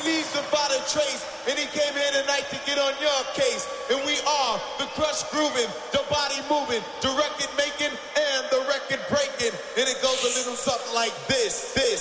leaves without a trace. And he came here tonight to get on your case. And we are the crush grooving, the body moving, the record making, and the record breaking. And it goes a little something like this.